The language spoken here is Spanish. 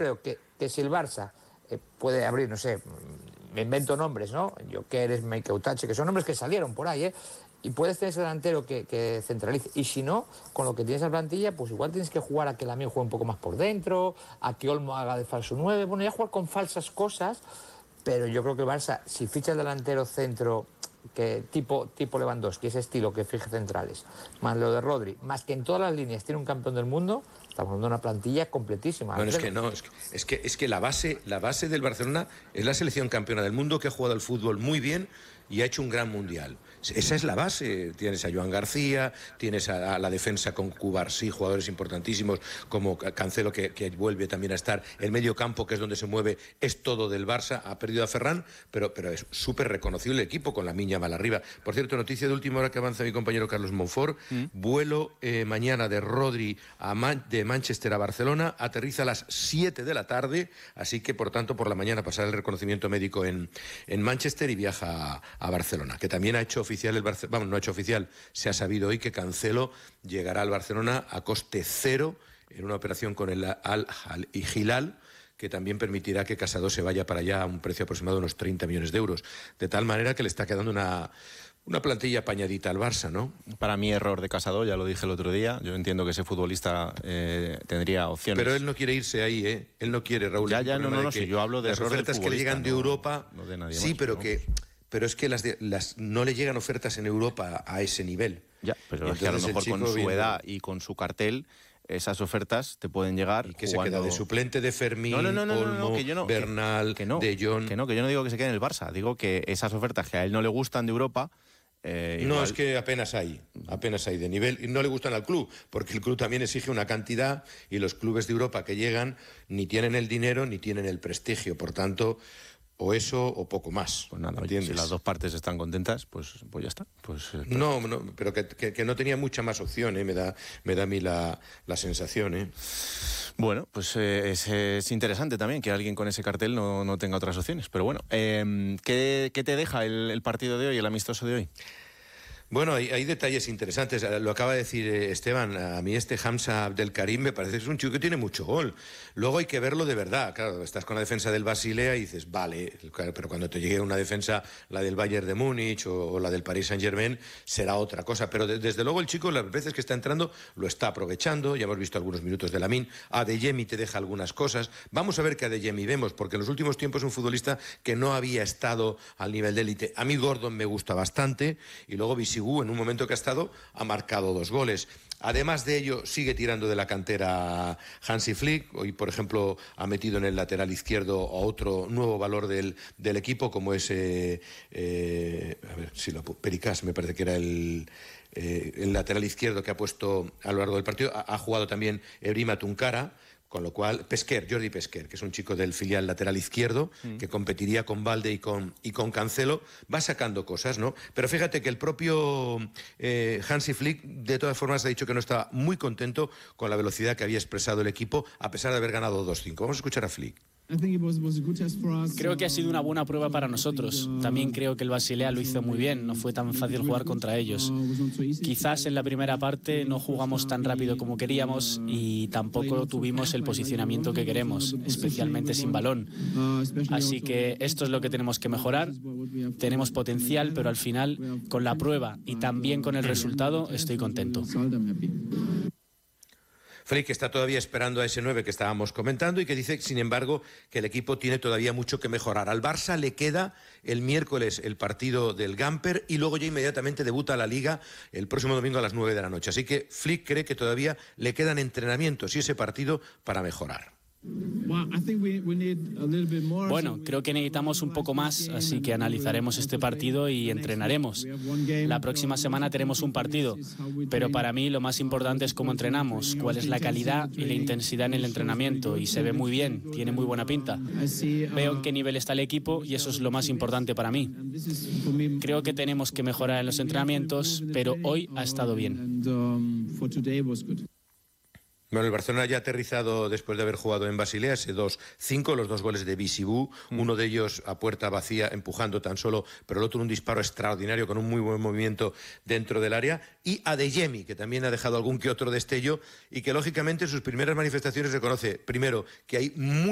creo que si el Barça puede abrir, no sé, me invento nombres, ¿no? Gyökeres, Meikautache, que son nombres que salieron por ahí, y puedes tener ese delantero que centralice. Y si no, con lo que tienes en la plantilla, pues igual tienes que jugar a que Lamine juegue un poco más por dentro, a que Olmo haga de falso 9, bueno, ya jugar con falsas cosas, pero yo creo que el Barça, si ficha el delantero centro, que tipo Lewandowski, ese estilo que fije centrales, más lo de Rodri, más que en todas las líneas tiene un campeón del mundo, estamos hablando de una plantilla completísima. Bueno, es que la base del Barcelona es la selección campeona del mundo que ha jugado al fútbol muy bien y ha hecho un gran mundial. Esa es la base. Tienes a Joan García, tienes a la defensa con Cubarsí, jugadores importantísimos como Cancelo, que vuelve también a estar. El medio campo, que es donde se mueve, es todo del Barça. Ha perdido a Ferran, pero es súper reconocible el equipo con Lamine Yamal arriba. Por cierto, noticia de última hora que avanza mi compañero Carlos Monfort. Vuelo mañana de Rodri de Manchester a Barcelona. Aterriza a las 7 de la tarde, así que por tanto por la mañana pasará el reconocimiento médico en Manchester y viaja a Barcelona, que también ha hecho oficial el Barcelona, vamos, no ha hecho oficial, se ha sabido hoy que Cancelo llegará al Barcelona a coste cero en una operación con el Al-Hilal, que también permitirá que Casado se vaya para allá a un precio aproximado de unos 30 millones de euros, de tal manera que le está quedando una plantilla apañadita al Barça, ¿no? Para mí, error de Casado, ya lo dije el otro día. Yo entiendo que ese futbolista tendría opciones. Pero él no quiere irse ahí, ¿eh? Él no quiere, Raúl. No, si yo hablo de las error ofertas del que le llegan de Europa, no de nadie sí, más, pero ¿no? pero es que no le llegan ofertas en Europa a ese nivel. Ya, pero es que a lo mejor con su edad y con su cartel, esas ofertas te pueden llegar. ¿Y que se queda de suplente de Fermín, Olmo, que yo no, Bernal, que no, De Jong? Que yo no digo que se quede en el Barça, digo que esas ofertas que a él no le gustan de Europa. No, es que apenas hay de nivel, y no le gustan al club, porque el club también exige una cantidad y los clubes de Europa que llegan ni tienen el dinero ni tienen el prestigio, por tanto, o eso o poco más. Pues nada, oye, si las dos partes están contentas, pues ya está. No, pero que no tenía mucha más opción, me da a mí la sensación. Bueno, pues es interesante también que alguien con ese cartel no tenga otras opciones. Pero bueno, ¿qué te deja el partido de hoy, el amistoso de hoy? Bueno, hay detalles interesantes. Lo acaba de decir Esteban. A mí Hamza Abdelkarim me parece que es un chico que tiene mucho gol. Luego hay que verlo de verdad. Claro, estás con la defensa del Basilea y dices, vale, pero cuando te llegue una defensa, la del Bayern de Múnich o la del Paris Saint-Germain, será otra cosa. Pero desde luego el chico, las veces que está entrando, lo está aprovechando. Ya hemos visto algunos minutos de Lamine. Adeyemi te deja algunas cosas. Vamos a ver qué Adeyemi vemos, porque en los últimos tiempos es un futbolista que no había estado al nivel de élite. A mí Gordon me gusta bastante y luego Bisigú, en un momento que ha estado, ha marcado 2 goles. Además de ello, sigue tirando de la cantera Hansi Flick. Hoy, por ejemplo, ha metido en el lateral izquierdo a otro nuevo valor del equipo, como es Pericás, me parece que era el lateral izquierdo que ha puesto a lo largo del partido. Ha jugado también Ebrima Tunkara, con lo cual, Jordi Pesquer, que es un chico del filial lateral izquierdo, que competiría con Balde y con Cancelo, va sacando cosas, ¿no? Pero fíjate que el propio Hansi Flick, de todas formas, ha dicho que no estaba muy contento con la velocidad que había expresado el equipo, a pesar de haber ganado 2-5. Vamos a escuchar a Flick. Creo que ha sido una buena prueba para nosotros. También creo que el Basilea lo hizo muy bien. No fue tan fácil jugar contra ellos. Quizás en la primera parte no jugamos tan rápido como queríamos y tampoco tuvimos el posicionamiento que queremos, especialmente sin balón. Así que esto es lo que tenemos que mejorar. Tenemos potencial, pero al final, con la prueba y también con el resultado, estoy contento. Flick está todavía esperando a ese 9 que estábamos comentando y que dice, sin embargo, que el equipo tiene todavía mucho que mejorar. Al Barça le queda el miércoles el partido del Gamper y luego ya inmediatamente debuta la Liga el próximo domingo a las 9 de la noche. Así que Flick cree que todavía le quedan entrenamientos y ese partido para mejorar. Bueno, creo que necesitamos un poco más, así que analizaremos este partido y entrenaremos. La próxima semana tenemos un partido, pero para mí lo más importante es cómo entrenamos, cuál es la calidad y la intensidad en el entrenamiento, y se ve muy bien, tiene muy buena pinta. Veo en qué nivel está el equipo y eso es lo más importante para mí. Creo que tenemos que mejorar en los entrenamientos, pero hoy ha estado bien. Bueno, el Barcelona ya ha aterrizado después de haber jugado en Basilea, ese 2-5, los 2 goles de Bisigú, uno de ellos a puerta vacía, empujando tan solo, pero el otro un disparo extraordinario con un muy buen movimiento dentro del área, y Adeyemi, que también ha dejado algún que otro destello y que lógicamente en sus primeras manifestaciones reconoce, primero, que hay